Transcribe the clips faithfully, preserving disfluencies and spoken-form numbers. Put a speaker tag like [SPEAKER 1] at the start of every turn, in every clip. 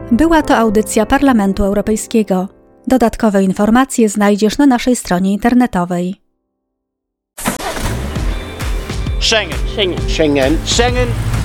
[SPEAKER 1] Była to audycja Parlamentu Europejskiego. Dodatkowe informacje znajdziesz na naszej stronie internetowej.
[SPEAKER 2] Schengen.
[SPEAKER 3] Schengen.
[SPEAKER 2] Schengen. Schengen.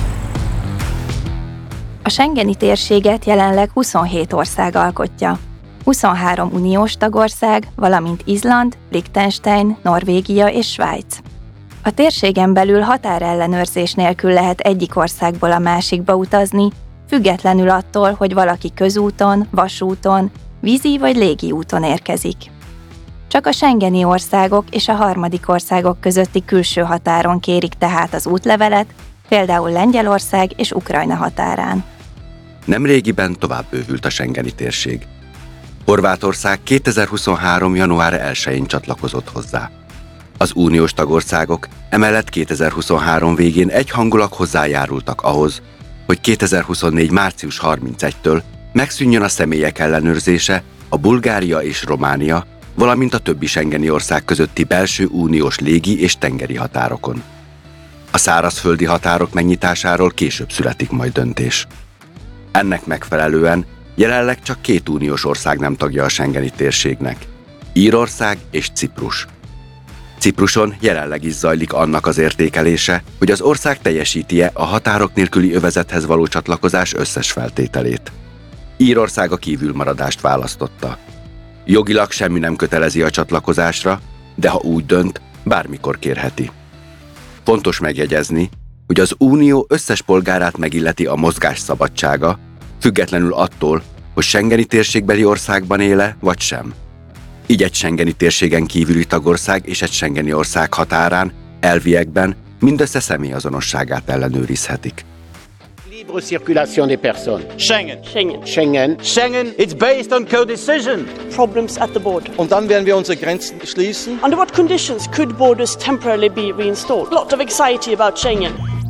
[SPEAKER 3] A schengeni térséget jelenleg huszonhét ország alkotja. huszonhárom uniós tagország, valamint Izland, Liechtenstein, Norvégia és Svájc. A térségen belül határellenőrzés nélkül lehet egyik országból a másikba utazni, függetlenül attól, hogy valaki közúton, vasúton, vízi vagy légi úton érkezik. Csak a schengeni országok és a harmadik országok közötti külső határon kérik tehát az útlevelet, például Lengyelország és Ukrajna határán.
[SPEAKER 4] Nemrégiben tovább bővült a schengeni térség. Horvátország kétezer-huszonhárom. január elsején csatlakozott hozzá. Az uniós tagországok emellett kétezer-huszonhárom végén egyhangulag hozzájárultak ahhoz, hogy kétezer-huszonnégy. március harmincegyedikétől megszűnjön a személyek ellenőrzése a Bulgária és Románia, valamint a többi schengeni ország közötti belső uniós légi és tengeri határokon. A szárazföldi határok megnyitásáról később születik majd döntés. Ennek megfelelően jelenleg csak két uniós ország nem tagja a schengeni térségnek: Írország és Ciprus. Cipruson jelenleg is zajlik annak az értékelése, hogy az ország teljesíti-e a határok nélküli övezethez való csatlakozás összes feltételét. Írország a kívülmaradást választotta. Jogilag semmi nem kötelezi a csatlakozásra, de ha úgy dönt, bármikor kérheti. Fontos megjegyezni, hogy az Unió összes polgárát megilleti a mozgás szabadsága, függetlenül attól, hogy schengeni térségbeli országban éle, vagy sem. Így egy schengeni térségen kívüli tagország és egy schengeni ország határán elviekben mindössze személyazonosságát ellenőrizhetik.
[SPEAKER 2] Libre circulation des personnes. Schengen.
[SPEAKER 3] Schengen.
[SPEAKER 2] Schengen. Schengen. It's based on co-decision.
[SPEAKER 5] Problems at the border.
[SPEAKER 6] Und dann werden wir unsere Grenzen schließen.
[SPEAKER 5] Under what conditions could borders temporarily be reinstalled? A lot of anxiety about Schengen.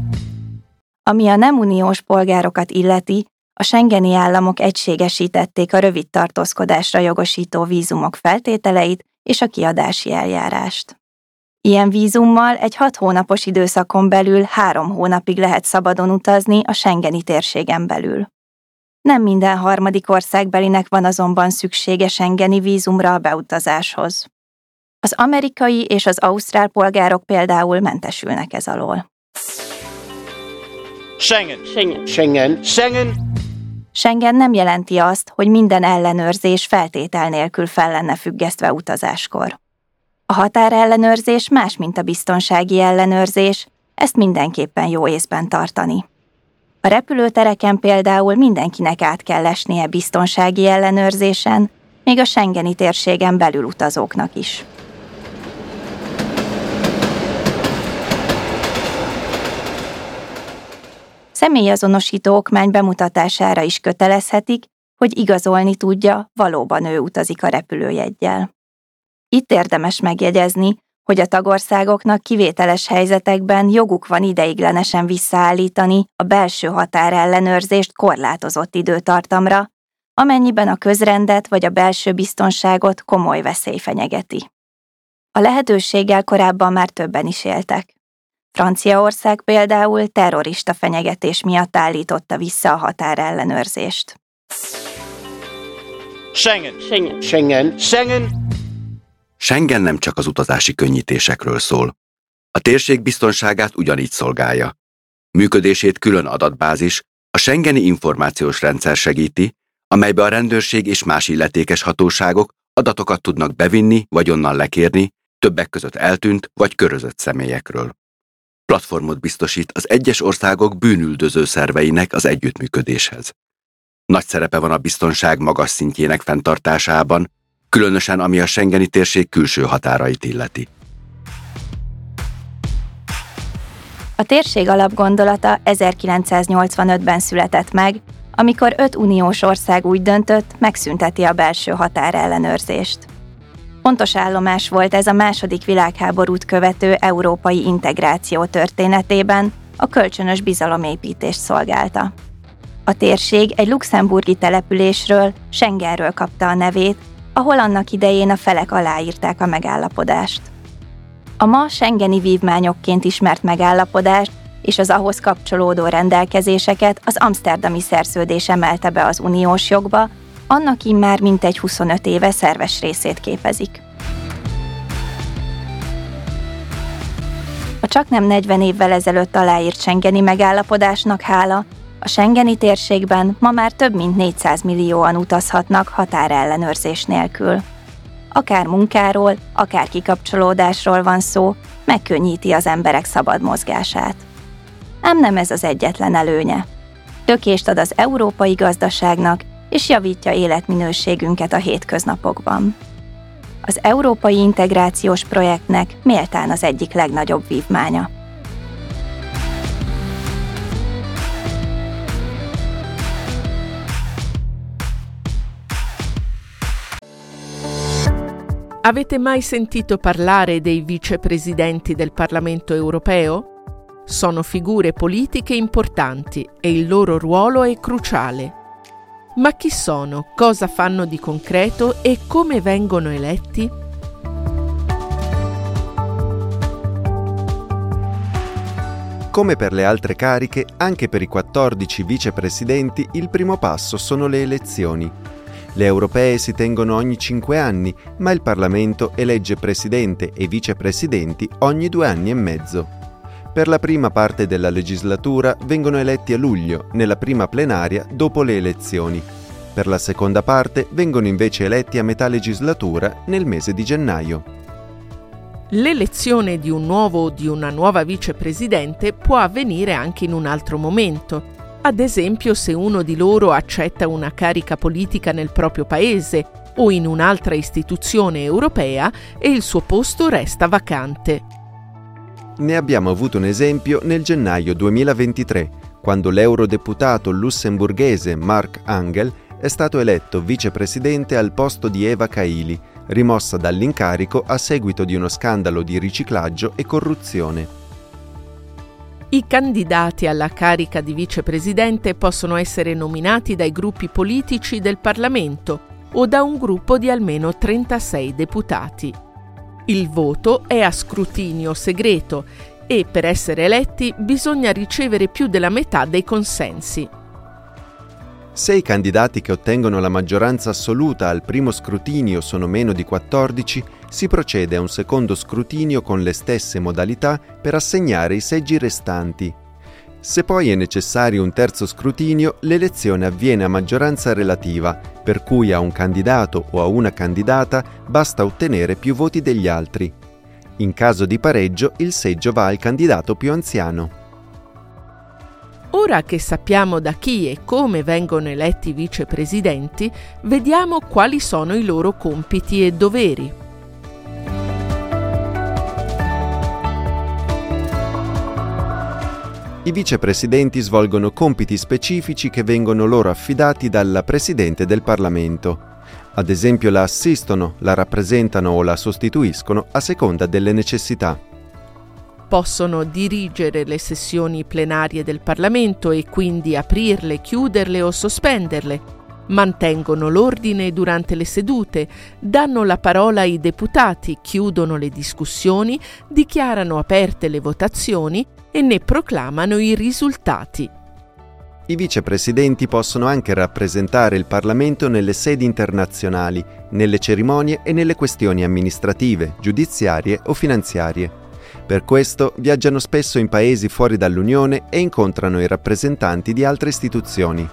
[SPEAKER 3] Ami a nem uniós polgárokat illeti, a schengeni államok egységesítették a rövid tartózkodásra jogosító vízumok feltételeit és a kiadási eljárást. Ilyen vízummal egy hat hónapos időszakon belül három hónapig lehet szabadon utazni a schengeni térségen belül. Nem minden harmadik országbelinek van azonban szüksége schengeni vízumra a beutazáshoz. Az amerikai és az ausztrál polgárok például mentesülnek ez alól.
[SPEAKER 2] Schengen.
[SPEAKER 5] Schengen.
[SPEAKER 2] Schengen. Schengen.
[SPEAKER 3] Schengen nem jelenti azt, hogy minden ellenőrzés feltétel nélkül fel lenne függesztve utazáskor. A határellenőrzés más, mint a biztonsági ellenőrzés, ezt mindenképpen jó észben tartani. A repülőtereken például mindenkinek át kell esnie biztonsági ellenőrzésen, még a schengeni térségen belül utazóknak is. Személyazonosító okmány bemutatására is kötelezhetik, hogy igazolni tudja, valóban ő utazik a repülőjeggyel. Itt érdemes megjegyezni, hogy a tagországoknak kivételes helyzetekben joguk van ideiglenesen visszaállítani a belső határellenőrzést korlátozott időtartamra, amennyiben a közrendet vagy a belső biztonságot komoly veszély fenyegeti. A lehetőséggel korábban már többen is éltek. Franciaország például terrorista fenyegetés miatt állította vissza a határellenőrzést.
[SPEAKER 2] Schengen.
[SPEAKER 5] Schengen.
[SPEAKER 2] Schengen. Schengen.
[SPEAKER 4] Schengen nem csak az utazási könnyítésekről szól. A térség biztonságát ugyanígy szolgálja. Működését külön adatbázis, a schengeni információs rendszer segíti, amelybe a rendőrség és más illetékes hatóságok adatokat tudnak bevinni vagy onnan lekérni, többek között eltűnt vagy körözött személyekről. Platformot biztosít az egyes országok bűnüldöző szerveinek az együttműködéshez. Nagy szerepe van a biztonság magas szintjének fenntartásában, különösen ami a schengeni térség külső határait illeti.
[SPEAKER 3] A térség alapgondolata ezerkilencszáznyolcvanötben született meg, amikor öt uniós ország úgy döntött, megszünteti a belső határellenőrzést. Fontos állomás volt ez a második világháborút követő európai integráció történetében, a kölcsönös bizalomépítést szolgálta. A térség egy luxemburgi településről, Schengenről kapta a nevét, ahol annak idején a felek aláírták a megállapodást. A ma schengeni vívmányokként ismert megállapodást és az ahhoz kapcsolódó rendelkezéseket az Amszterdami Szerződés emelte be az uniós jogba, annak immár mintegy huszonöt éve szerves részét képezik. A csaknem negyven évvel ezelőtt aláírt schengeni megállapodásnak hála, a schengeni térségben ma már több mint négyszáz millióan utazhatnak határellenőrzés nélkül. Akár munkáról, akár kikapcsolódásról van szó, megkönnyíti az emberek szabad mozgását. Ám nem ez az egyetlen előnye. Lökést ad az európai gazdaságnak, és javítja életminőségünket a hétköznapokban. Az európai integrációs projektnek méltán az egyik legnagyobb vívmánya.
[SPEAKER 7] Avete mai sentito parlare dei vicepresidenti del Parlamento europeo? Sono figure politiche importanti e il loro ruolo è cruciale. Ma chi sono, cosa fanno di concreto e come vengono eletti?
[SPEAKER 8] Come per le altre cariche, anche per i quattordici vicepresidenti il primo passo sono le elezioni. Le europee si tengono ogni cinque anni, ma il Parlamento elegge presidente e vicepresidenti ogni due anni e mezzo. Per la prima parte della legislatura vengono eletti a luglio, nella prima plenaria dopo le elezioni. Per la seconda parte vengono invece eletti a metà legislatura nel mese di gennaio.
[SPEAKER 7] L'elezione di un nuovo o di una nuova vicepresidente può avvenire anche in un altro momento. Ad esempio se uno di loro accetta una carica politica nel proprio paese o in un'altra istituzione europea e il suo posto resta vacante.
[SPEAKER 8] Ne abbiamo avuto un esempio nel gennaio duemilaventitré, quando l'eurodeputato lussemburghese Mark Angel è stato eletto vicepresidente al posto di Eva Kaili, rimossa dall'incarico a seguito di uno scandalo di riciclaggio e corruzione.
[SPEAKER 7] I candidati alla carica di vicepresidente possono essere nominati dai gruppi politici del Parlamento o da un gruppo di almeno trentasei deputati. Il voto è a scrutinio segreto e per essere eletti bisogna ricevere più della metà dei consensi.
[SPEAKER 8] Se i candidati che ottengono la maggioranza assoluta al primo scrutinio sono meno di quattordici, si procede a un secondo scrutinio con le stesse modalità per assegnare i seggi restanti. Se poi è necessario un terzo scrutinio, l'elezione avviene a maggioranza relativa, per cui a un candidato o a una candidata basta ottenere più voti degli altri. In caso di pareggio, il seggio va al candidato più anziano.
[SPEAKER 7] Ora che sappiamo da chi e come vengono eletti i vicepresidenti, vediamo quali sono i loro compiti e doveri.
[SPEAKER 8] I vicepresidenti svolgono compiti specifici che vengono loro affidati dalla Presidente del Parlamento. Ad esempio la assistono, la rappresentano o la sostituiscono a seconda delle necessità.
[SPEAKER 7] Possono dirigere le sessioni plenarie del Parlamento e quindi aprirle, chiuderle o sospenderle. Mantengono l'ordine durante le sedute, danno la parola ai deputati, chiudono le discussioni, dichiarano aperte le votazioni e ne proclamano i risultati.
[SPEAKER 8] I vicepresidenti possono anche rappresentare il Parlamento nelle sedi internazionali, nelle cerimonie e nelle questioni amministrative, giudiziarie o finanziarie. Per questo viaggiano spesso in paesi fuori dall'Unione e incontrano i rappresentanti di altre istituzioni.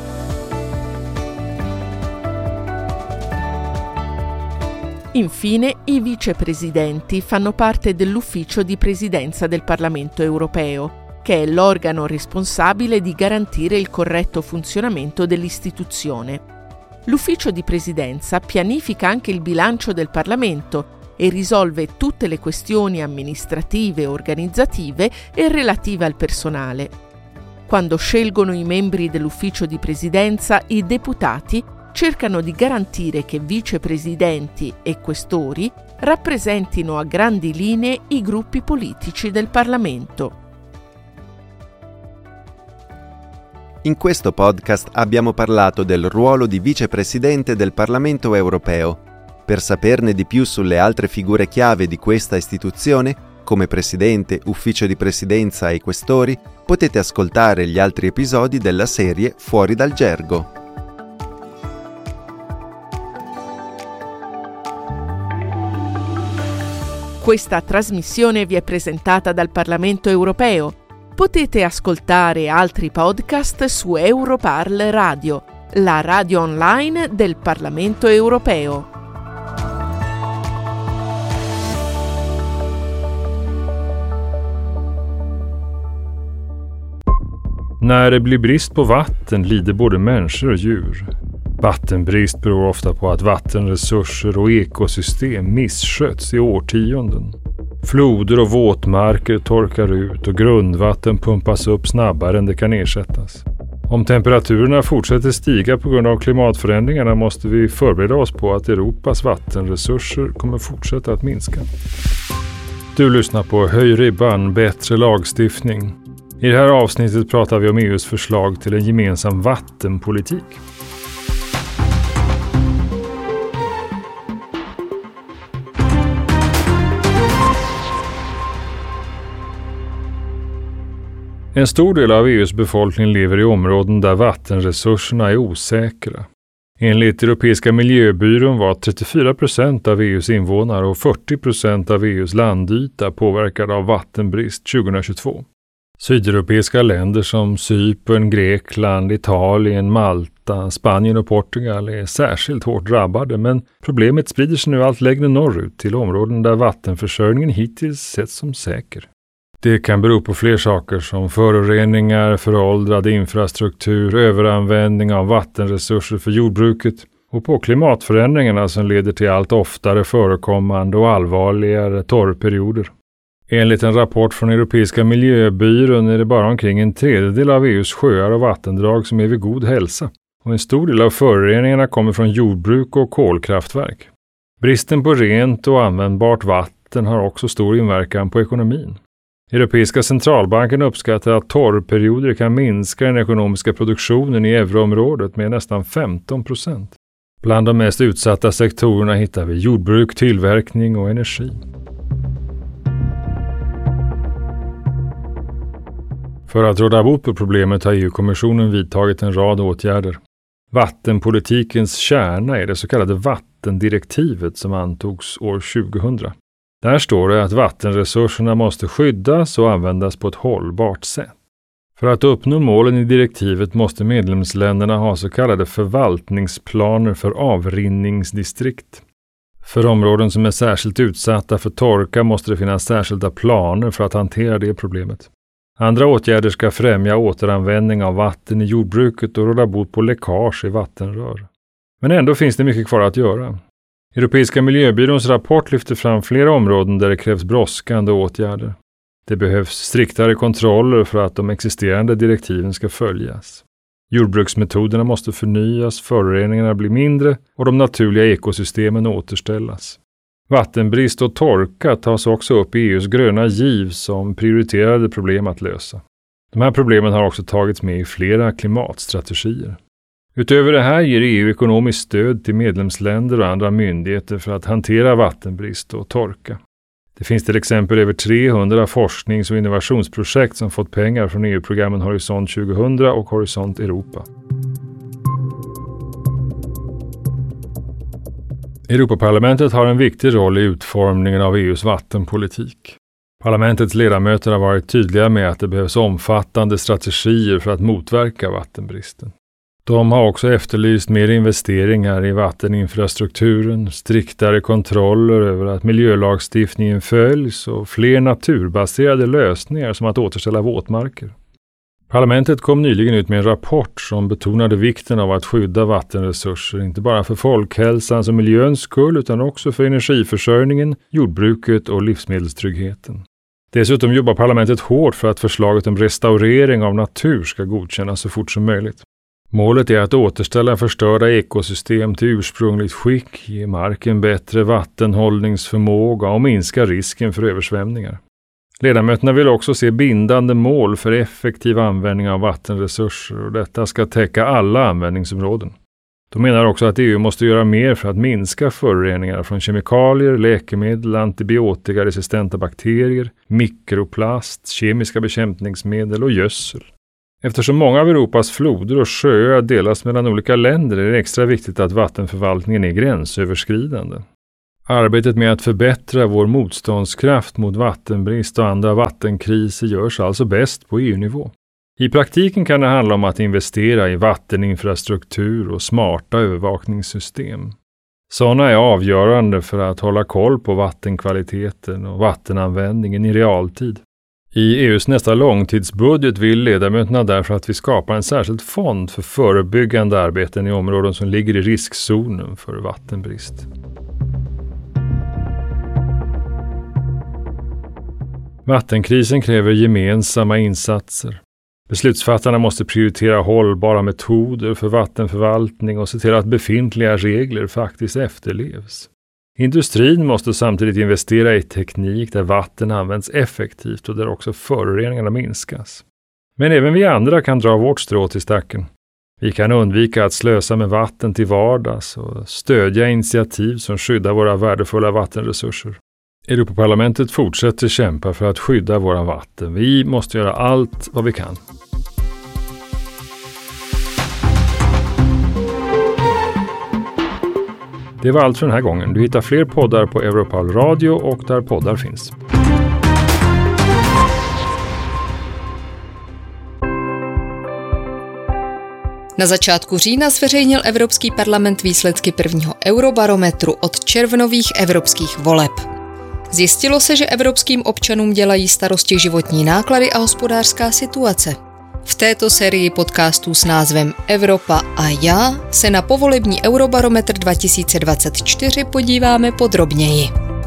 [SPEAKER 7] Infine, i vicepresidenti fanno parte dell'Ufficio di Presidenza del Parlamento europeo, che è l'organo responsabile di garantire il corretto funzionamento dell'istituzione. L'Ufficio di Presidenza pianifica anche il bilancio del Parlamento e risolve tutte le questioni amministrative, organizzative e relative al personale. Quando scelgono i membri dell'Ufficio di Presidenza, i deputati cercano di garantire che vicepresidenti e questori rappresentino a grandi linee i gruppi politici del Parlamento.
[SPEAKER 8] In questo podcast abbiamo parlato del ruolo di vicepresidente del Parlamento europeo. Per saperne di più sulle altre figure chiave di questa istituzione, come presidente, ufficio di presidenza e questori, potete ascoltare gli altri episodi della serie Fuori dal gergo.
[SPEAKER 7] Questa trasmissione vi è presentata dal Parlamento Europeo. Potete ascoltare altri podcast su Europarl Radio, la radio online del Parlamento Europeo.
[SPEAKER 9] När det blir brist på vatten lider både människor och djur. Vattenbrist beror ofta på att vattenresurser och ekosystem missköts i årtionden. Floder och våtmarker torkar ut och grundvatten pumpas upp snabbare än det kan ersättas. Om temperaturerna fortsätter stiga på grund av klimatförändringarna måste vi förbereda oss på att Europas vattenresurser kommer fortsätta att minska. Du lyssnar på Höj ribban, bättre lagstiftning. I det här avsnittet pratar vi om E U:s förslag till en gemensam vattenpolitik. En stor del av E U:s befolkning lever i områden där vattenresurserna är osäkra. Enligt Europeiska miljöbyrån var trettiofyra procent av E U:s invånare och fyrtio procent av E U:s landyta påverkade av vattenbrist tjugohundratjugotvå. Sydeuropeiska länder som Cypern, Grekland, Italien, Malta, Spanien och Portugal är särskilt hårt drabbade, men problemet sprider sig nu allt längre norrut till områden där vattenförsörjningen hittills setts som säker. Det kan bero på fler saker som föroreningar, föråldrad infrastruktur, överanvändning av vattenresurser för jordbruket och på klimatförändringarna som leder till allt oftare förekommande och allvarligare torrperioder. Enligt en rapport från Europeiska miljöbyrån är det bara omkring en tredjedel av E U:s sjöar och vattendrag som är vid god hälsa, och en stor del av föroreningarna kommer från jordbruk och kolkraftverk. Bristen på rent och användbart vatten har också stor inverkan på ekonomin. Europeiska centralbanken uppskattar att torrperioder kan minska den ekonomiska produktionen i euroområdet med nästan femton procent. Bland de mest utsatta sektorerna hittar vi jordbruk, tillverkning och energi. För att råda bot på problemet har E U-kommissionen vidtagit en rad åtgärder. Vattenpolitikens kärna är det så kallade vattendirektivet som antogs år tjugohundra. Där står det att vattenresurserna måste skyddas och användas på ett hållbart sätt. För att uppnå målen i direktivet måste medlemsländerna ha så kallade förvaltningsplaner för avrinningsdistrikt. För områden som är särskilt utsatta för torka måste det finnas särskilda planer för att hantera det problemet. Andra åtgärder ska främja återanvändning av vatten i jordbruket och råda bot på läckage i vattenrör. Men ändå finns det mycket kvar att göra. Europeiska miljöbyråns rapport lyfter fram flera områden där det krävs brådskande åtgärder. Det behövs striktare kontroller för att de existerande direktiven ska följas. Jordbruksmetoderna måste förnyas, föroreningarna bli mindre och de naturliga ekosystemen återställas. Vattenbrist och torka tas också upp i E U:s gröna giv som prioriterade problem att lösa. De här problemen har också tagits med i flera klimatstrategier. Utöver det här ger E U ekonomiskt stöd till medlemsländer och andra myndigheter för att hantera vattenbrist och torka. Det finns till exempel över trehundra forsknings- och innovationsprojekt som fått pengar från E U-programmen Horisont tjugohundra och Horisont Europa. Europaparlamentet har en viktig roll i utformningen av E U:s vattenpolitik. Parlamentets ledamöter har varit tydliga med att det behövs omfattande strategier för att motverka vattenbristen. De har också efterlyst mer investeringar i vatteninfrastrukturen, striktare kontroller över att miljölagstiftningen följs och fler naturbaserade lösningar som att återställa våtmarker. Parlamentet kom nyligen ut med en rapport som betonade vikten av att skydda vattenresurser, inte bara för folkhälsans och miljöns skull utan också för energiförsörjningen, jordbruket och livsmedelstryggheten. Dessutom jobbar parlamentet hårt för att förslaget om restaurering av natur ska godkännas så fort som möjligt. Målet är att återställa förstörda ekosystem till ursprungligt skick, ge marken bättre vattenhållningsförmåga och minska risken för översvämningar. Ledamöterna vill också se bindande mål för effektiv användning av vattenresurser och detta ska täcka alla användningsområden. De menar också att E U måste göra mer för att minska föroreningar från kemikalier, läkemedel, antibiotikaresistenta bakterier, mikroplast, kemiska bekämpningsmedel och gödsel. Eftersom många av Europas floder och sjöar delas mellan olika länder är det extra viktigt att vattenförvaltningen är gränsöverskridande. Arbetet med att förbättra vår motståndskraft mot vattenbrist och andra vattenkriser görs alltså bäst på E U-nivå. I praktiken kan det handla om att investera i vatteninfrastruktur och smarta övervakningssystem. Sådana är avgörande för att hålla koll på vattenkvaliteten och vattenanvändningen i realtid. I E U:s nästa långtidsbudget vill ledamöterna därför att vi skapar en särskild fond för förebyggande arbeten i områden som ligger i riskzonen för vattenbrist. Vattenkrisen kräver gemensamma insatser. Beslutsfattarna måste prioritera hållbara metoder för vattenförvaltning och se till att befintliga regler faktiskt efterlevs. Industrin måste samtidigt investera i teknik där vatten används effektivt och där också föroreningarna minskas. Men även vi andra kan dra vårt strå till stacken. Vi kan undvika att slösa med vatten till vardags och stödja initiativ som skyddar våra värdefulla vattenresurser. Europaparlamentet fortsätter kämpa för att skydda våra vatten. Vi måste göra allt vad vi kan. Det var allt för den här gången. Du hittar fler poddar på Europal Radio och där poddar finns.
[SPEAKER 10] Na začátku října zveřejnil Evropský parlament výsledky prvního eurobarometru od červnových evropských voleb. Zjistilo se, že evropským občanům dělají starosti životní náklady a hospodářská situace. V této sérii podcastů s názvem Evropa a já se na povolební Eurobarometr dva tisíce dvacet čtyři podíváme podrobněji.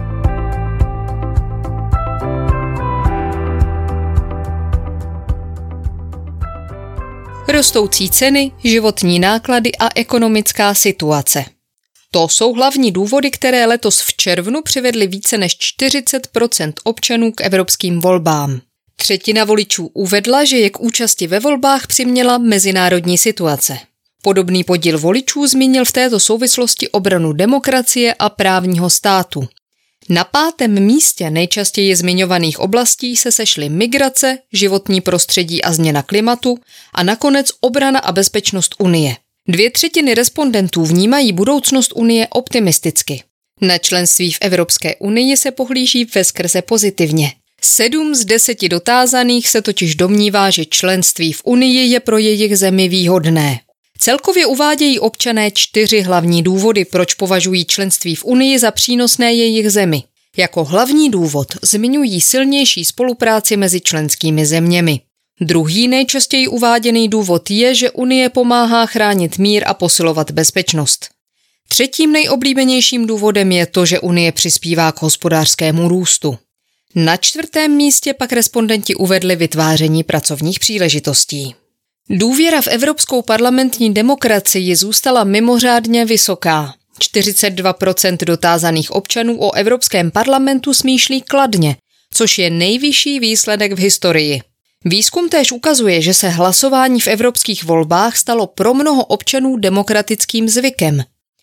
[SPEAKER 10] Rostoucí ceny, životní náklady a ekonomická situace. To jsou hlavní důvody, které letos v červnu přivedly více než čtyřicet procent občanů k evropským volbám. Třetina voličů uvedla, že je k účasti ve volbách přiměla mezinárodní situace. Podobný podíl voličů zmínil v této souvislosti obranu demokracie a právního státu. Na pátém místě nejčastěji zmiňovaných oblastí se sešly migrace, životní prostředí a změna klimatu a nakonec obrana a bezpečnost Unie. Dvě třetiny respondentů vnímají budoucnost Unie optimisticky. Na členství v Evropské unii se pohlíží veskrze pozitivně. Sedm z deseti dotázaných se totiž domnívá, že členství v Unii je pro jejich zemi výhodné. Celkově uvádějí občané čtyři hlavní důvody, proč považují členství v Unii za přínosné jejich zemi. Jako hlavní důvod zmiňují silnější spolupráci mezi členskými zeměmi. Druhý nejčastěji uváděný důvod je, že Unie pomáhá chránit mír a posilovat bezpečnost. Třetím nejoblíbenějším důvodem je to, že Unie přispívá k hospodářskému růstu. Na čtvrtém místě pak respondenti uvedli vytváření pracovních příležitostí. Důvěra v evropskou parlamentní demokracii zůstala mimořádně vysoká. čtyřicet dva procent dotázaných občanů o Evropském parlamentu smýšlí kladně, což je nejvyšší výsledek v historii. Výzkum též ukazuje, že se hlasování v evropských volbách stalo pro mnoho občanů demokratickým zvykem.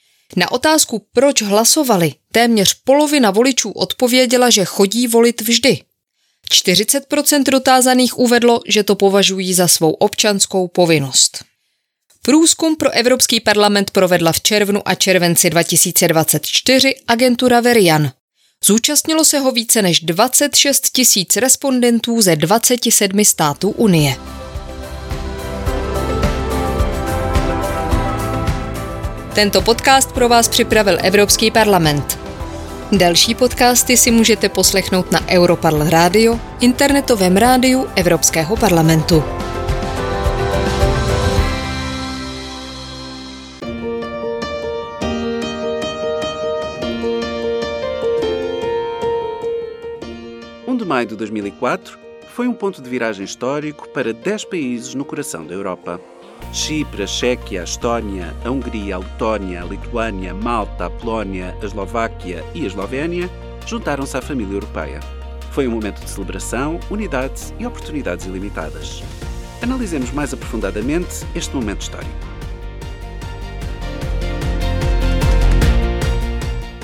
[SPEAKER 10] Na otázku, proč hlasovali, téměř polovina voličů odpověděla, že chodí volit vždy. čtyřicet procent dotázaných uvedlo, že to považují za svou občanskou povinnost. Průzkum pro Evropský parlament provedla v červnu a červenci dva tisíce dvacet čtyři agentura Verian. Zúčastnilo se ho více než dvacet šest tisíc respondentů ze dvacet sedm států Unie. Tento podcast pro vás připravil Evropský parlament. Další podcasty si můžete poslechnout na Europarl Radio, internetovém rádiu Evropského parlamentu.
[SPEAKER 11] um de maio de dois mil e quatro foi um ponto de viragem histórico para dez países no coração da Europa. Chipre, a Chequia, a Estónia, a Hungria, a Letónia, a Lituânia, Malta, a Polónia, a Eslováquia e a Eslovénia juntaram-se à família europeia. Foi um momento de celebração, unidade e oportunidades ilimitadas. Analisemos mais aprofundadamente este momento histórico.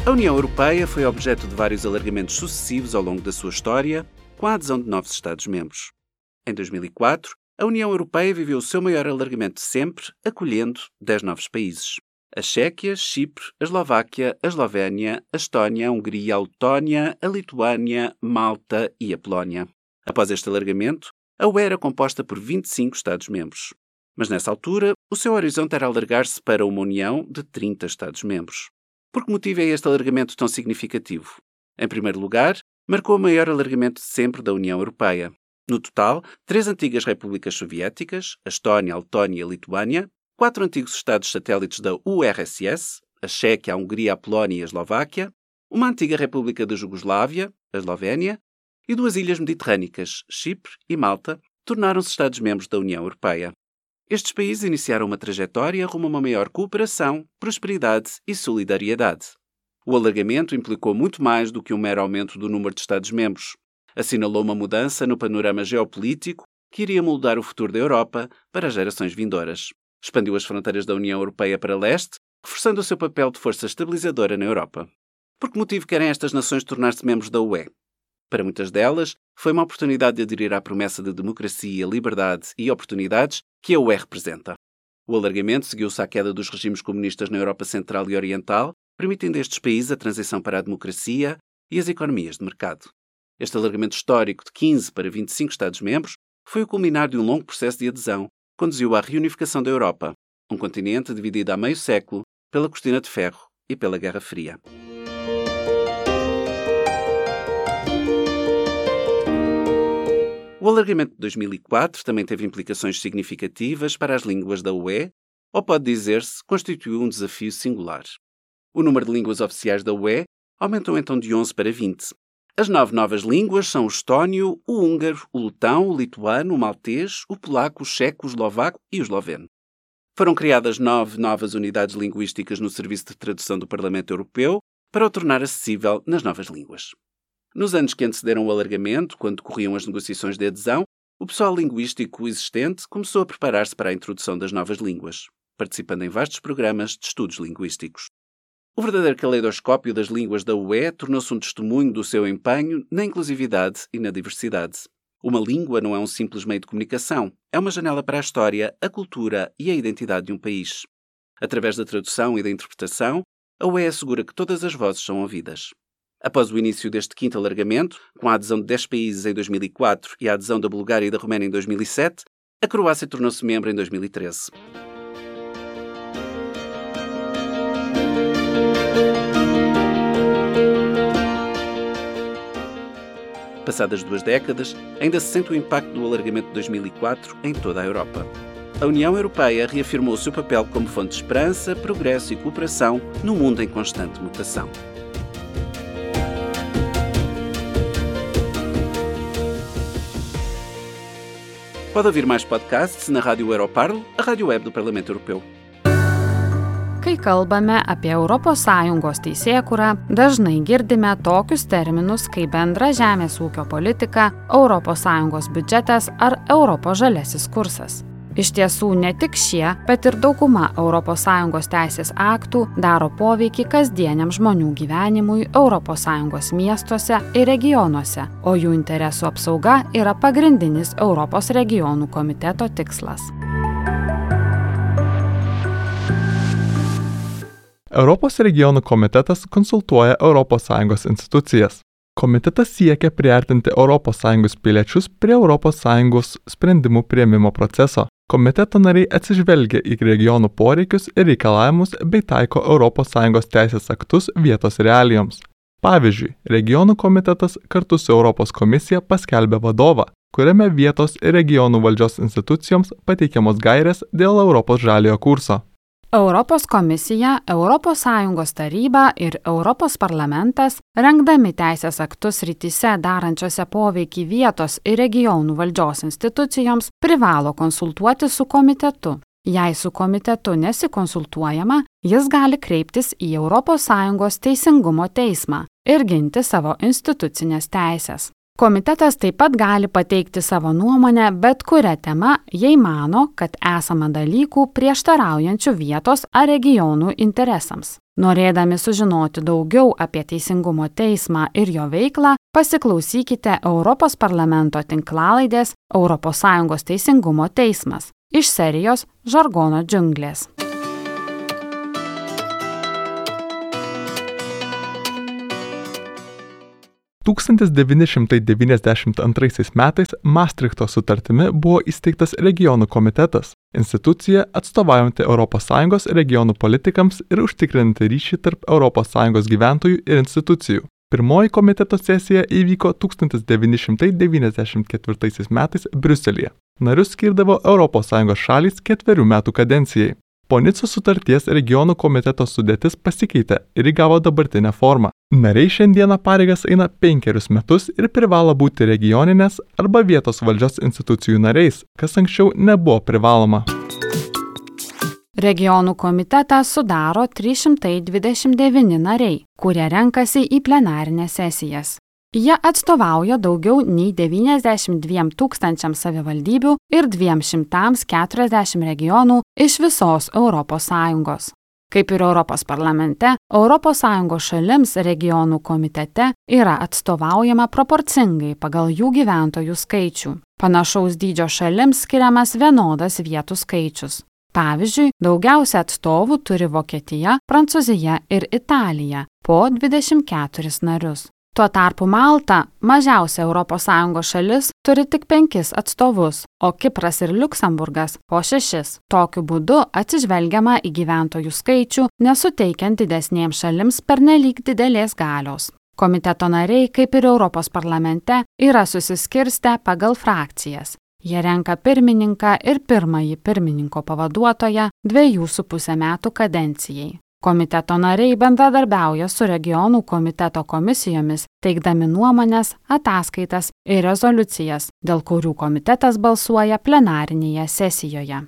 [SPEAKER 11] A União Europeia foi objeto de vários alargamentos sucessivos ao longo da sua história, com a adesão de novos Estados-membros. Em dois mil e quatro, a União Europeia viveu o seu maior alargamento de sempre, acolhendo dez novos países. A Chequia, Chipre, a Eslováquia, a Eslovénia, a Estónia, a Hungria, a Letónia, a Lituânia, Malta e a Polónia. Após este alargamento, a U E era composta por vinte e cinco Estados-membros. Mas nessa altura, o seu horizonte era alargar-se para uma união de trinta Estados-membros. Por que motivo é este alargamento tão significativo? Em primeiro lugar, marcou o maior alargamento de sempre da União Europeia. No total, três antigas repúblicas soviéticas, a Estónia, a Letónia e a Lituânia, quatro antigos Estados satélites da U R S S, a Chequia, a Hungria, a Polónia e a Eslováquia, uma antiga república da Jugoslávia, a Eslovénia, e duas ilhas mediterrânicas, Chipre e Malta, tornaram-se Estados-membros da União Europeia. Estes países iniciaram uma trajetória rumo a uma maior cooperação, prosperidade e solidariedade. O alargamento implicou muito mais do que um mero aumento do número de Estados-membros. Assinalou uma mudança no panorama geopolítico que iria moldar o futuro da Europa para as gerações vindouras. Expandiu as fronteiras da União Europeia para leste, reforçando o seu papel de força estabilizadora na Europa. Por que motivo querem estas nações tornar-se membros da U E? Para muitas delas, foi uma oportunidade de aderir à promessa de democracia, liberdade e oportunidades que a U E representa. O alargamento seguiu-se à queda dos regimes comunistas na Europa Central e Oriental, permitindo a estes países a transição para a democracia e as economias de mercado. Este alargamento histórico de quinze para vinte e cinco Estados-membros foi o culminar de um longo processo de adesão que conduziu à reunificação da Europa, um continente dividido há meio século pela cortina de ferro e pela Guerra Fria. O alargamento de dois mil e quatro também teve implicações significativas para as línguas da U E, ou pode dizer-se, constituiu um desafio singular. O número de línguas oficiais da U E aumentou então de onze para vinte. As nove novas línguas são o estónio, o húngaro, o letão, o lituano, o maltês, o polaco, o checo, o eslovaco e o esloveno. Foram criadas nove novas unidades linguísticas no Serviço de Tradução do Parlamento Europeu para o tornar acessível nas novas línguas. Nos anos que antecederam o alargamento, quando decorriam as negociações de adesão, o pessoal linguístico existente começou a preparar-se para a introdução das novas línguas, participando em vastos programas de estudos linguísticos. O verdadeiro caleidoscópio das línguas da U E tornou-se um testemunho do seu empenho na inclusividade e na diversidade. Uma língua não é um simples meio de comunicação, é uma janela para a história, a cultura e a identidade de um país. Através da tradução e da interpretação, a U E assegura que todas as vozes são ouvidas. Após o início deste quinto alargamento, com a adesão de dez países em dois mil e quatro e a adesão da Bulgária e da Roménia em dois mil e sete, a Croácia tornou-se membro em dois mil e treze. Passadas duas décadas, ainda se sente o impacto do alargamento de dois mil e quatro em toda a Europa. A União Europeia reafirmou o seu papel como fonte de esperança, progresso e cooperação num mundo em constante mutação. Pode ouvir mais podcasts na Rádio Europarl, a rádio web do Parlamento Europeu.
[SPEAKER 12] Kai kalbame apie Europos Sąjungos teisėkūrą, dažnai girdime tokius terminus kaip bendra žemės ūkio politika, Europos Sąjungos biudžetas ar Europos žalesis kursas. Iš tiesų, ne tik šie, bet ir dauguma Europos Sąjungos teisės aktų daro poveikį kasdieniam žmonių gyvenimui Europos Sąjungos miestuose ir regionuose, o jų interesų apsauga yra pagrindinis Europos regionų komiteto tikslas.
[SPEAKER 13] Europos regionų komitetas konsultuoja Europos Sąjungos institucijas. Komitetas siekia priartinti Europos Sąjungos piliečius prie Europos Sąjungos sprendimų priėmimo proceso. Komiteto nariai atsižvelgia į regionų poreikius ir reikalavimus bei taiko Europos Sąjungos teisės aktus vietos realijoms. Pavyzdžiui, regionų komitetas kartu su Europos komisija paskelbė vadovą, kuriame vietos ir regionų valdžios institucijoms pateikiamos gairės dėl Europos žaliojo kurso.
[SPEAKER 12] Europos komisija, Europos Sąjungos taryba ir Europos parlamentas, rengdami teisės aktus srityse darančiose poveikį vietos ir regionų valdžios institucijoms, privalo konsultuoti su komitetu. Jei su komitetu nesikonsultuojama, jis gali kreiptis į Europos Sąjungos teisingumo teismą ir ginti savo institucinės teisės. Komitetas taip pat gali pateikti savo nuomonę bet kuria tema, jei mano, kad esama dalykų prieštaraujančių vietos ar regionų interesams. Norėdami sužinoti daugiau apie Teisingumo teismą ir jo veiklą, pasiklausykite Europos parlamento tinklalaidės Europos Sąjungos Teisingumo teismas iš serijos Žargono džiunglės.
[SPEAKER 13] tūkstantis devyni šimtai devyniasdešimt antraisiais metais Maastrichto sutartimi buvo įsteigtas regionų komitetas, institucija atstovaujanti Europos Sąjungos regionų politikams ir užtikrinanti ryšį tarp Europos Sąjungos gyventojų ir institucijų. Pirmoji komiteto sesija įvyko tūkstantis devyni šimtai devyniasdešimt ketvirtaisiais metais Briuselyje. Narius skirdavo Europos Sąjungos šalys ketverių metų kadencijai. Po Nicos sutarties regionų komiteto sudėtis pasikeitė ir įgavo dabartinę formą. Nariai šiandieną pareigas eina penkerius metus ir privalo būti regioninės arba vietos valdžios institucijų nariais, kas anksčiau nebuvo privaloma.
[SPEAKER 12] Regionų komitetą sudaro trys šimtai dvidešimt devyni nariai, kurie renkasi į plenarinės sesijas. Jie atstovauja daugiau nei devyniasdešimt dviem tūkstančiams savivaldybių ir dviem šimtams keturiasdešimt regionų iš visos Europos Sąjungos. Kaip ir Europos parlamente, Europos Sąjungos šalims regionų komitete yra atstovaujama proporcingai pagal jų gyventojų skaičių. Panašaus dydžio šalims skiriamas vienodas vietų skaičius. Pavyzdžiui, daugiausia atstovų turi Vokietija, Prancūzija ir Italija po dvidešimt keturis narius. Tuo tarpu Malta, mažiausia Europos Sąjungos šalis, turi tik penkis atstovus, o Kipras ir Liuksemburgas po šešis. Tokiu būdu atsižvelgiama į gyventojų skaičių, nesuteikiant didesnėms šalims pernelyg didelės galios. Komiteto nariai, kaip ir Europos parlamente, yra susiskirstę pagal frakcijas. Jie renka pirmininką ir pirmąjį pirmininko pavaduotoją dviejų su pusę metų kadencijai. Komiteto nariai bendradarbiauja su regionų komiteto komisijomis, teikdami nuomonės, ataskaitas ir rezoliucijas, dėl kurių komitetas balsuoja plenarinėje sesijoje.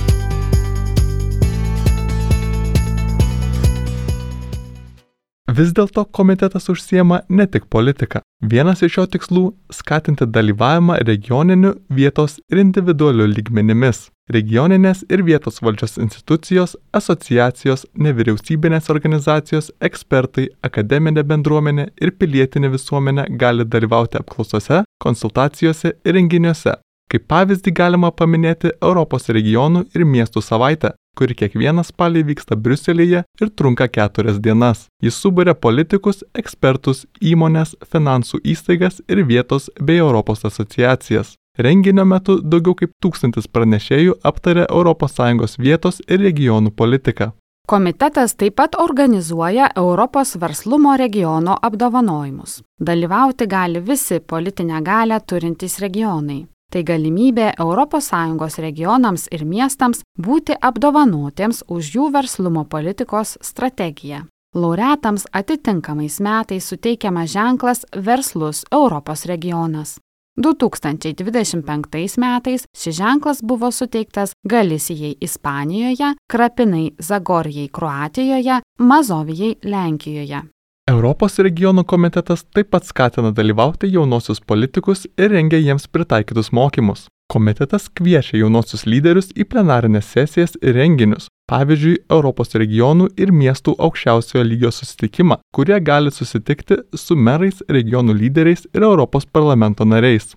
[SPEAKER 13] Vis dėlto komitetas užsiema ne tik politika. Vienas iš jo tikslų – skatinti dalyvavimą regioninių, vietos ir individualių lygmenimis. Regioninės ir vietos valdžios institucijos, asociacijos, nevyriausybinės organizacijos, ekspertai, akademinė bendruomenė ir pilietinė visuomenė gali dalyvauti apklausose, konsultacijose ir renginiuose. Kaip pavyzdį galima paminėti Europos regionų ir miestų savaitę, kuri kiekvieną spalį vyksta Briuselyje ir trunka keturias dienas. Jis suburia politikus, ekspertus, įmonės, finansų įstaigas ir vietos bei Europos asociacijas. Renginio metu daugiau kaip tūkstantis pranešėjų aptarė Europos Sąjungos vietos ir regionų politiką.
[SPEAKER 12] Komitetas taip pat organizuoja Europos verslumo regiono apdovanojimus. Dalyvauti gali visi politinę galią turintys regionai. Tai galimybė Europos Sąjungos regionams ir miestams būti apdovanotiems už jų verslumo politikos strategiją. Laureatams atitinkamais metais suteikiamas ženklas Verslus Europos regionas. du tūkstančiai dvidešimt penktais metais šis ženklas buvo suteiktas Galisijai Ispanijoje, Krapinai Zagorijai Kroatijoje, Mazovijai Lenkijoje.
[SPEAKER 13] Europos regionų komitetas taip pat skatina dalyvauti jaunosius politikus ir rengia jiems pritaikytus mokymus. Komitetas kviečia jaunosius lyderius į plenarinės sesijas ir renginius, pavyzdžiui, Europos regionų ir miestų aukščiausiojo lygio susitikimą, kurie gali susitikti su merais, regionų lyderiais ir Europos parlamento nariais.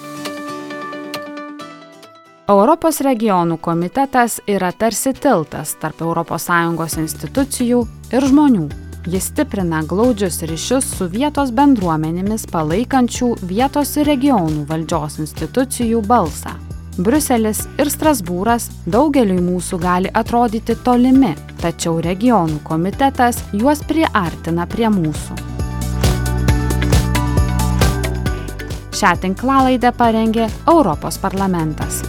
[SPEAKER 12] Europos regionų komitetas yra tarsi tiltas tarp Europos Sąjungos institucijų ir žmonių. Jis stiprina glaudžius ryšius su vietos bendruomenėmis palaikančių vietos ir regionų valdžios institucijų balsą. Briuselis ir Strasbūras daugeliui mūsų gali atrodyti tolimi, tačiau regionų komitetas juos priartina prie mūsų. Šią tinklalaidę parengė Europos parlamentas.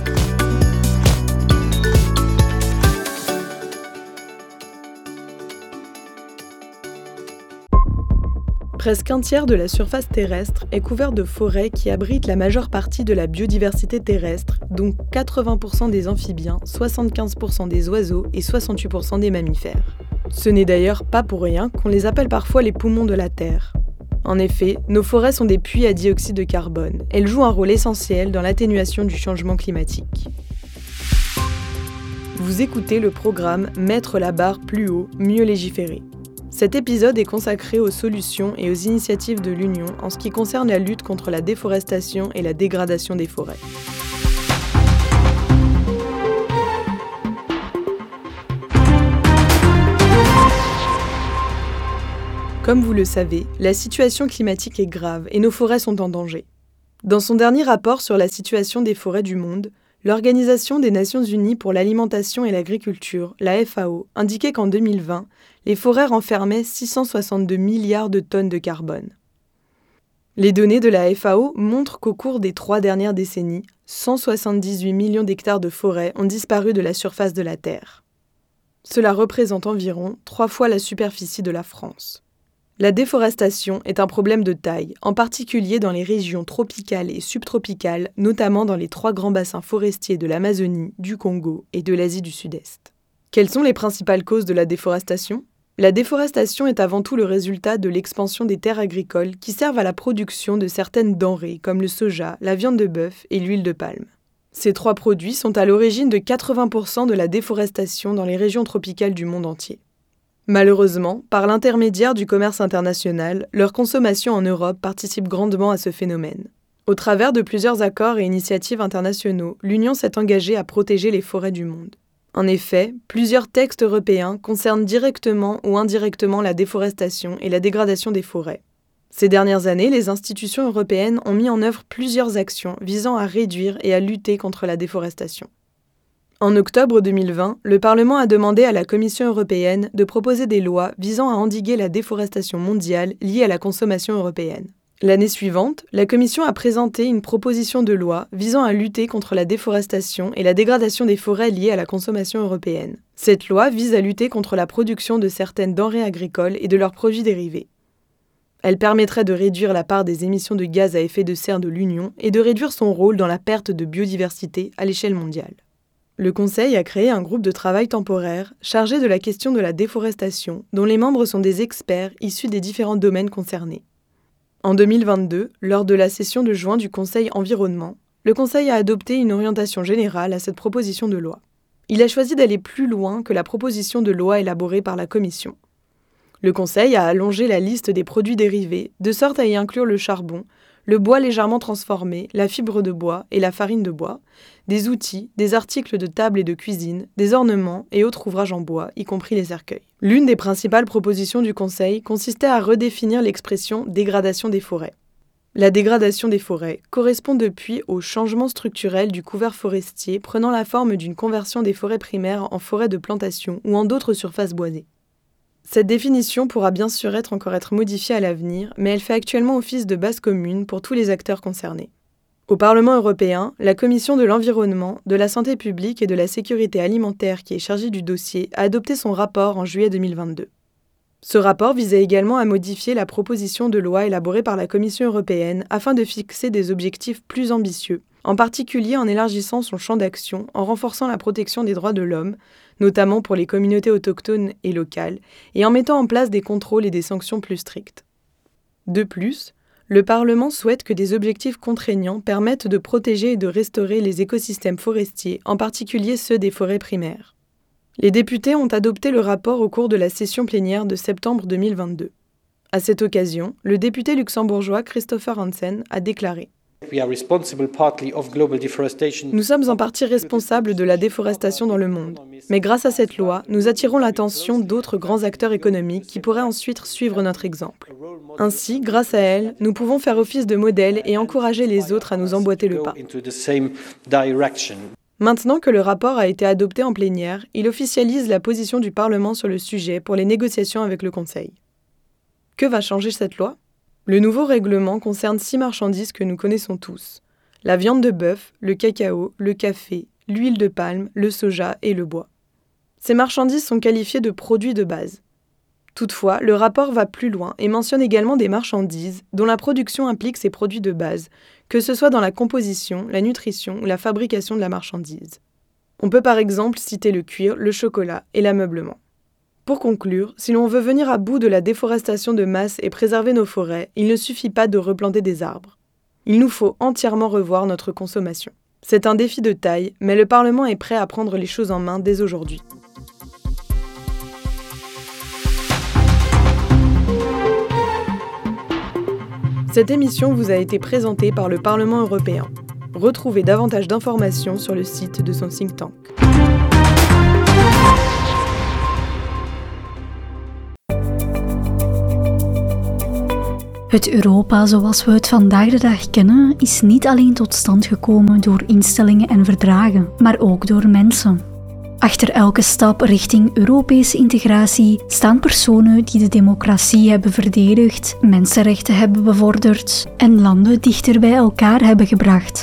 [SPEAKER 14] Presque un tiers de la surface terrestre est couvert de forêts qui abritent la majeure partie de la biodiversité terrestre, dont quatre-vingts pour cent des amphibiens, soixante-quinze pour cent des oiseaux et soixante-huit pour cent des mammifères. Ce n'est d'ailleurs pas pour rien qu'on les appelle parfois les poumons de la Terre. En effet, nos forêts sont des puits à dioxyde de carbone. Elles jouent un rôle essentiel dans l'atténuation du changement climatique. Vous écoutez le programme Mettre la barre plus haut, mieux légiférer. Cet épisode est consacré aux solutions et aux initiatives de l'Union en ce qui concerne la lutte contre la déforestation et la dégradation des forêts. Comme vous le savez, la situation climatique est grave et nos forêts sont en danger. Dans son dernier rapport sur la situation des forêts du monde, l'Organisation des Nations Unies pour l'alimentation et l'agriculture, la F A O, indiquait qu'en deux mille vingt, les forêts renfermaient six cent soixante-deux milliards de tonnes de carbone. Les données de la F A O montrent qu'au cours des trois dernières décennies, cent soixante-dix-huit millions d'hectares de forêts ont disparu de la surface de la Terre. Cela représente environ trois fois la superficie de la France. La déforestation est un problème de taille, en particulier dans les régions tropicales et subtropicales, notamment dans les trois grands bassins forestiers de l'Amazonie, du Congo et de l'Asie du Sud-Est. Quelles sont les principales causes de la déforestation ? La déforestation est avant tout le résultat de l'expansion des terres agricoles qui servent à la production de certaines denrées comme le soja, la viande de bœuf et l'huile de palme. Ces trois produits sont à l'origine de quatre-vingts pour cent de la déforestation dans les régions tropicales du monde entier. Malheureusement, par l'intermédiaire du commerce international, leur consommation en Europe participe grandement à ce phénomène. Au travers de plusieurs accords et initiatives internationaux, l'Union s'est engagée à protéger les forêts du monde. En effet, plusieurs textes européens concernent directement ou indirectement la déforestation et la dégradation des forêts. Ces dernières années, les institutions européennes ont mis en œuvre plusieurs actions visant à réduire et à lutter contre la déforestation. En octobre deux mille vingt, le Parlement a demandé à la Commission européenne de proposer des lois visant à endiguer la déforestation mondiale liée à la consommation européenne. L'année suivante, la Commission a présenté une proposition de loi visant à lutter contre la déforestation et la dégradation des forêts liées à la consommation européenne. Cette loi vise à lutter contre la production de certaines denrées agricoles et de leurs produits dérivés. Elle permettrait de réduire la part des émissions de gaz à effet de serre de l'Union et de réduire son rôle dans la perte de biodiversité à l'échelle mondiale. Le Conseil a créé un groupe de travail temporaire chargé de la question de la déforestation, dont les membres sont des experts issus des différents domaines concernés. En deux mille vingt-deux, lors de la session de juin du Conseil Environnement, le Conseil a adopté une orientation générale à cette proposition de loi. Il a choisi d'aller plus loin que la proposition de loi élaborée par la Commission. Le Conseil a allongé la liste des produits dérivés, de sorte à y inclure le charbon, le bois légèrement transformé, la fibre de bois et la farine de bois, des outils, des articles de table et de cuisine, des ornements et autres ouvrages en bois, y compris les cercueils. L'une des principales propositions du Conseil consistait à redéfinir l'expression « dégradation des forêts ». La dégradation des forêts correspond depuis au changement structurel du couvert forestier prenant la forme d'une conversion des forêts primaires en forêts de plantation ou en d'autres surfaces boisées. Cette définition pourra bien sûr être encore être modifiée à l'avenir, mais elle fait actuellement office de base commune pour tous les acteurs concernés. Au Parlement européen, la Commission de l'Environnement, de la Santé publique et de la Sécurité alimentaire qui est chargée du dossier a adopté son rapport en juillet deux mille vingt-deux. Ce rapport visait également à modifier la proposition de loi élaborée par la Commission européenne afin de fixer des objectifs plus ambitieux, en particulier en élargissant son champ d'action, en renforçant la protection des droits de l'homme, notamment pour les communautés autochtones et locales, et en mettant en place des contrôles et des sanctions plus strictes. De plus, le Parlement souhaite que des objectifs contraignants permettent de protéger et de restaurer les écosystèmes forestiers, en particulier ceux des forêts primaires. Les députés ont adopté le rapport au cours de la session plénière de septembre deux mille vingt-deux. À cette occasion, le député luxembourgeois Christopher Hansen a déclaré « Nous sommes en partie responsables de la déforestation dans le monde, mais grâce à cette loi, nous attirons l'attention d'autres grands acteurs économiques qui pourraient ensuite suivre notre exemple. Ainsi, grâce à elle, nous pouvons faire office de modèle et encourager les autres à nous emboîter le pas. » Maintenant que le rapport a été adopté en plénière, il officialise la position du Parlement sur le sujet pour les négociations avec le Conseil. Que va changer cette loi ? Le nouveau règlement concerne six marchandises que nous connaissons tous. La viande de bœuf, le cacao, le café, l'huile de palme, le soja et le bois. Ces marchandises sont qualifiées de produits de base. Toutefois, le rapport va plus loin et mentionne également des marchandises dont la production implique ces produits de base, que ce soit dans la composition, la nutrition ou la fabrication de la marchandise. On peut par exemple citer le cuir, le chocolat et l'ameublement. Pour conclure, si l'on veut venir à bout de la déforestation de masse et préserver nos forêts, il ne suffit pas de replanter des arbres. Il nous faut entièrement revoir notre consommation. C'est un défi de taille, mais le Parlement est prêt à prendre les choses en main dès aujourd'hui. Cette émission vous a été présentée par le Parlement européen. Retrouvez davantage d'informations sur le site de son think tank.
[SPEAKER 1] Het Europa zoals we het vandaag de dag kennen is niet alleen tot stand gekomen door instellingen en verdragen, maar ook door mensen. Achter elke stap richting Europese integratie staan personen die de democratie hebben verdedigd, mensenrechten hebben bevorderd en landen dichter bij elkaar hebben gebracht.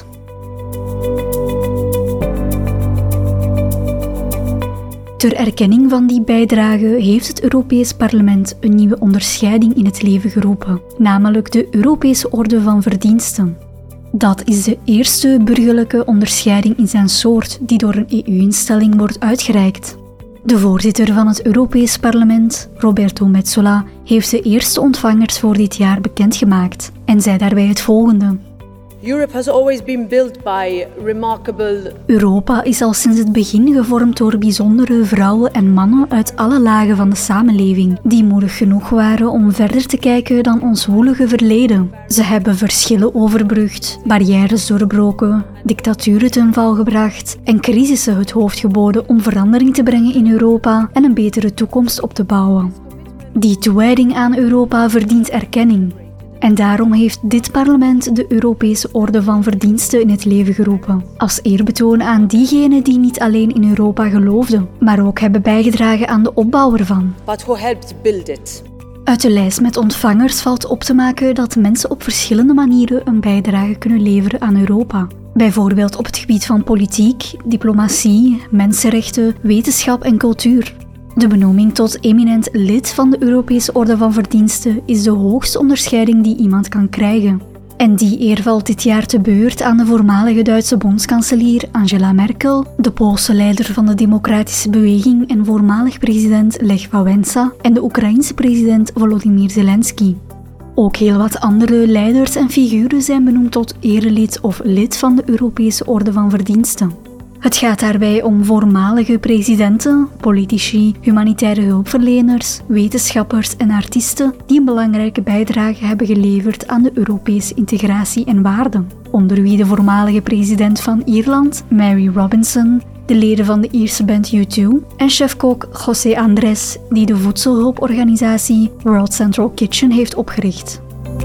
[SPEAKER 1] Ter erkenning van die bijdrage heeft het Europees Parlement een nieuwe onderscheiding in het leven geroepen, namelijk de Europese Orde van Verdiensten. Dat is de eerste burgerlijke onderscheiding in zijn soort die door een E U-instelling wordt uitgereikt. De voorzitter van het Europees Parlement, Roberto Metsola, heeft de eerste ontvangers voor dit jaar bekendgemaakt en zei daarbij het volgende.
[SPEAKER 5] Europe has always been built by remarkable...
[SPEAKER 1] Europa is al sinds het begin gevormd door bijzondere vrouwen en mannen uit alle lagen van de samenleving, die moedig genoeg waren om verder te kijken dan ons woelige verleden. Ze hebben verschillen overbrugd, barrières doorbroken, dictaturen ten val gebracht en crisissen het hoofd geboden om verandering te brengen in Europa en een betere toekomst op te bouwen. Die toewijding aan Europa verdient erkenning. En daarom heeft dit parlement de Europese Orde van Verdiensten in het leven geroepen, als eerbetoon aan diegenen die niet alleen in Europa geloofden, maar ook hebben bijgedragen aan de opbouw ervan.
[SPEAKER 5] But who helped build it?
[SPEAKER 1] Uit de lijst met ontvangers valt op te maken dat mensen op verschillende manieren een bijdrage kunnen leveren aan Europa. Bijvoorbeeld op het gebied van politiek, diplomatie, mensenrechten, wetenschap en cultuur. De benoeming tot eminent lid van de Europese Orde van Verdiensten is de hoogste onderscheiding die iemand kan krijgen. En die eer valt dit jaar te beurt aan de voormalige Duitse bondskanselier Angela Merkel, de Poolse leider van de Democratische Beweging en voormalig president Lech Wałęsa en de Oekraïense president Volodymyr Zelensky. Ook heel wat andere leiders en figuren zijn benoemd tot erelid of lid van de Europese Orde van Verdiensten. Het gaat daarbij om voormalige presidenten, politici, humanitaire hulpverleners, wetenschappers en artiesten die een belangrijke bijdrage hebben geleverd aan de Europese integratie en waarden. Onder wie de voormalige president van Ierland, Mary Robinson, de leden van de Ierse band U twee en chefkok José Andrés, die de voedselhulporganisatie World Central Kitchen heeft opgericht.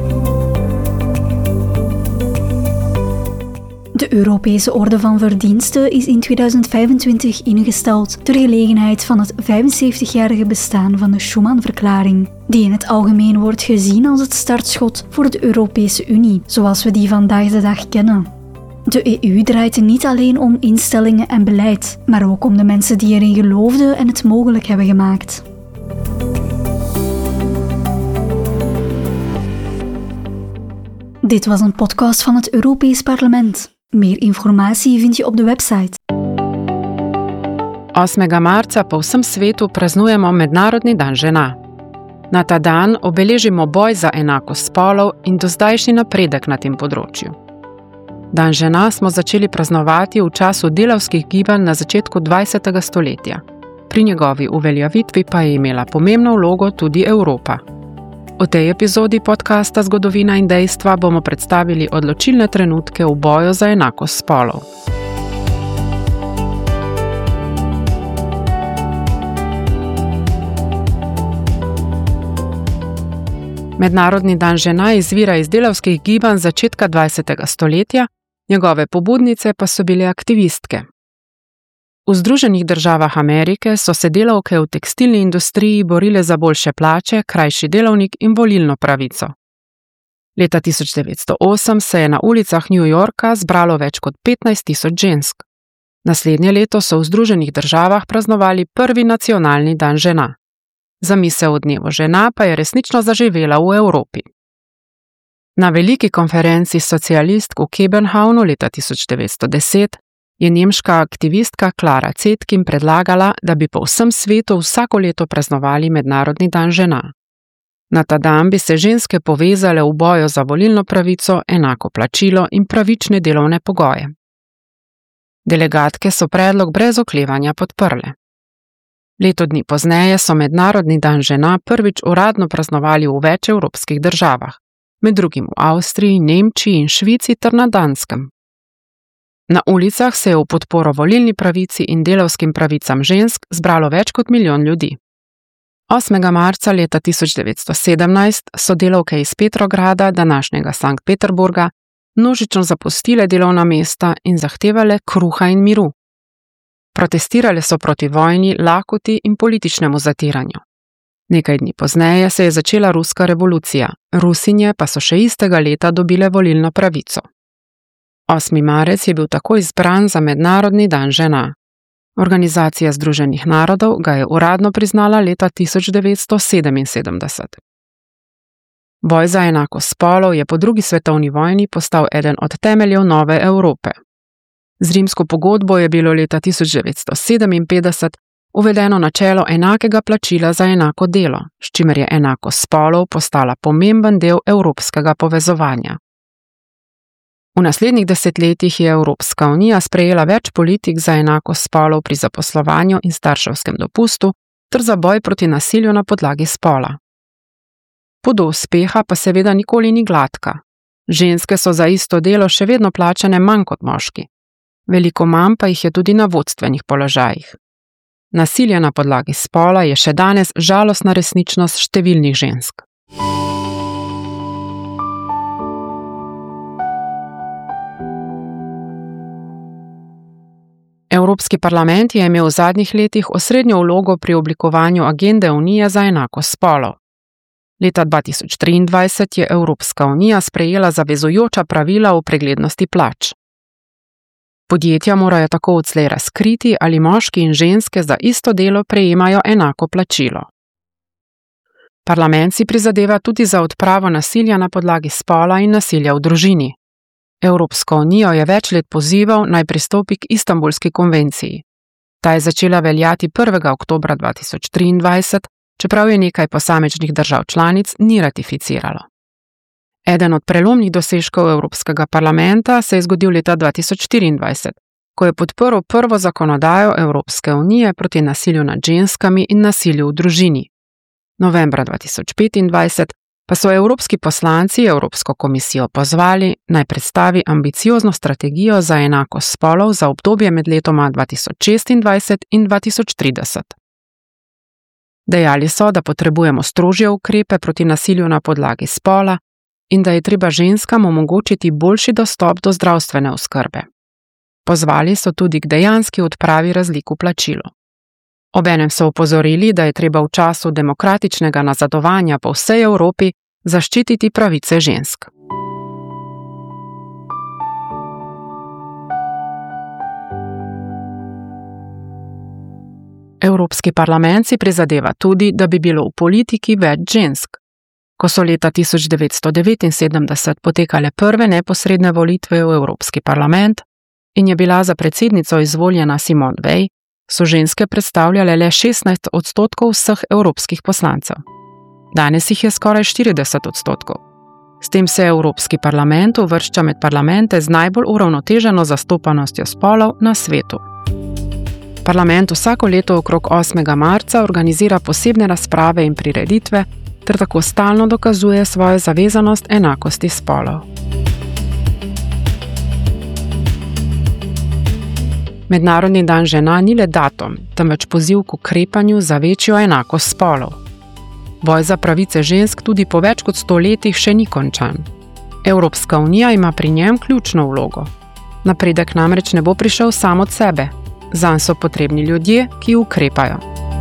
[SPEAKER 1] De Europese Orde van Verdiensten is in tweeduizend vijfentwintig ingesteld ter gelegenheid van het vijfenzeventigjarige bestaan van de Schuman-verklaring, die in het algemeen wordt gezien als het startschot voor de Europese Unie, zoals we die vandaag de dag kennen. De E U draait niet alleen om instellingen en beleid, maar ook om de mensen die erin geloofden en het mogelijk hebben gemaakt. Dit was een podcast van het Europees Parlement. Meer informatie vind je op de website.
[SPEAKER 15] osmega marca po vsem svetu praznujemo Mednarodni dan žena. Na ta dan obeležimo boj za enakost spolov in dozdajšnji napredek na tem področju. Dan žena smo začeli praznovati v času delavskih gibanj na začetku dvajsetega stoletja. Pri njegovi uveljavitvi pa je imela pomembno vlogo tudi Evropa. V tej epizodi podcasta Zgodovina in dejstva bomo predstavili odločilne trenutke v boju za enakost spolov. Mednarodni dan žena izvira iz delavskih gibanj začetka dvajsetega stoletja, njegove pobudnice pa so bile aktivistke. V Združenih državah Amerike so se delavke v tekstilni industriji borile za boljše plače, krajši delovnik in volilno pravico. Leta tisoč devetsto osem se je na ulicah New Yorka zbralo več kot petnajst tisoč žensk. Naslednje leto so v Združenih državah praznovali prvi nacionalni dan žena. Zamisel o dnevu žena pa je resnično zaživela v Evropi. Na veliki konferenci socialistk v Kopenhavnu leta tisoč devetsto deset je nemška aktivistka Klara Zetkin predlagala, da bi po vsem svetu vsako leto praznovali Mednarodni dan žena. Na ta dan bi se ženske povezale v boju za volilno pravico, enako plačilo in pravične delovne pogoje. Delegatke so predlog brez oklevanja podprle. Leto dni pozneje so Mednarodni dan žena prvič uradno praznovali v več evropskih državah. med drugim v Avstriji, Nemčiji in Švici ter na Danskem. Na ulicah se je v podporo volilni pravici in delavskim pravicam žensk zbralo več kot milijon ljudi. osmega marca leta tisoč devetsto sedemnajst so delavke iz Petrograda, današnjega Sankt Peterburga, množično zapustile delovna mesta in zahtevale kruha in miru. Protestirale so proti vojni, lakoti in političnemu zatiranju. Nekaj dni pozneje se je začela ruska revolucija, Rusinje pa so še istega leta dobile volilno pravico. osmi marec je bil tako izbran za Mednarodni dan žena. Organizacija Združenih narodov ga je uradno priznala leta tisoč devetsto sedeminsedemdeset. Boj za enakost spolov je po drugi svetovni vojni postal eden od temeljev nove Evrope. Z rimsko pogodbo je bilo leta tisoč devetsto sedeminpetdeset uvedeno načelo enakega plačila za enako delo, s čimer je enakost spolov postala pomemben del evropskega povezovanja. V naslednjih desetletjih je Evropska unija sprejela več politik za enakost spolov pri zaposlovanju in starševskem dopustu ter za boj proti nasilju na podlagi spola. Pot do uspeha pa seveda nikoli ni gladka. Ženske so za isto delo še vedno plačane manj kot moški. Veliko manj pa jih je tudi na vodstvenih položajih. Nasilje na podlagi spola je še danes žalostna resničnost številnih žensk. Evropski parlament je imel v zadnjih letih osrednjo vlogo pri oblikovanju agende Unije za enakost spolov. Leta dva tisoč triindvajset je Evropska unija sprejela zavezujoča pravila o preglednosti plač. Podjetja morajo tako odslej razkriti, ali moški in ženske za isto delo prejemajo enako plačilo. Parlament si prizadeva tudi za odpravo nasilja na podlagi spola in nasilja v družini. Evropsko unijo je več let pozival, naj pristopi k Istanbulski konvenciji. Ta je začela veljati prvega oktobra dva tisoč triindvajset, čeprav je nekaj posamičnih držav članic ni ratificiralo. Eden od prelomnih dosežkov Evropskega parlamenta se je zgodil leta dva tisoč štiriindvajset, ko je podprl prvo zakonodajo Evropske unije proti nasilju nad ženskami in nasilju v družini. Novembra dva tisoč petindvajset pa so evropski poslanci Evropsko komisijo pozvali, naj predstavi ambiciozno strategijo za enakost spolov za obdobje med letoma dva tisoč šestindvajset in dva tisoč trideset. Dejali so, da potrebujemo strožje ukrepe proti nasilju na podlagi spola in da je treba ženskam omogočiti boljši dostop do zdravstvene oskrbe. Pozvali so tudi k dejanski odpravi razlik v plačilu. Obenem so opozorili, da je treba v času demokratičnega nazadovanja po vsej Evropi zaščititi pravice žensk. Evropski parlament si prizadeva tudi, da bi bilo v politiki več žensk. Ko so leta tisoč devetsto devetinsedemdeset potekale prve neposredne volitve v Evropski parlament in je bila za predsednico izvoljena Simone Veil, so ženske predstavljale le šestnajst odstotkov vseh evropskih poslancev. Danes jih je skoraj štirideset odstotkov. S tem se Evropski parlament uvršča med parlamente z najbolj uravnoteženo zastopanostjo spolov na svetu. Parlament vsako leto okrog osmega marca organizira posebne razprave in prireditve ter tako stalno dokazuje svojo zavezanost enakosti spolov. Mednarodni dan žena ni le datum, temveč poziv k ukrepanju za večjo enakost spolov. Boj za pravice žensk tudi po več kot sto letih še ni končan. Evropska unija ima pri njem ključno vlogo. Napredek namreč ne bo prišel sam od sebe. Zanj so potrebni ljudje, ki ukrepajo.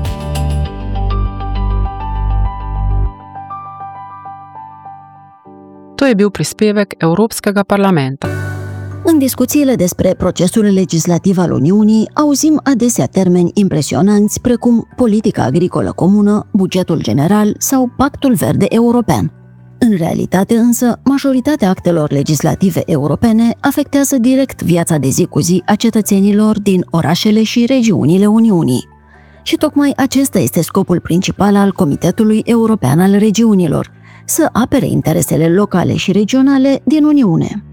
[SPEAKER 15] To je bil prispevek Evropskega parlamenta.
[SPEAKER 16] În discuțiile despre procesul legislativ al Uniunii, auzim adesea termeni impresionanți precum politica agricolă comună, bugetul general sau pactul verde european. În realitate însă, majoritatea actelor legislative europene afectează direct viața de zi cu zi a cetățenilor din orașele și regiunile Uniunii. Și tocmai acesta este scopul principal al Comitetului European al Regiunilor, să apere interesele locale și regionale din Uniune.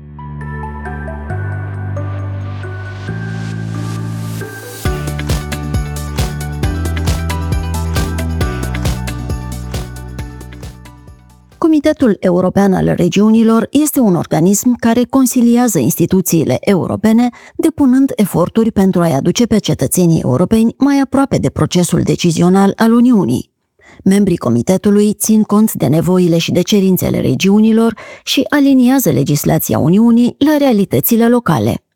[SPEAKER 16] Comitetul European al Regiunilor este un organism care consiliază instituțiile europene, depunând eforturi pentru a-i aduce pe cetățenii europeni mai aproape de procesul decizional al Uniunii. Membrii comitetului țin cont de nevoile și de cerințele regiunilor și aliniază legislația Uniunii la realitățile locale.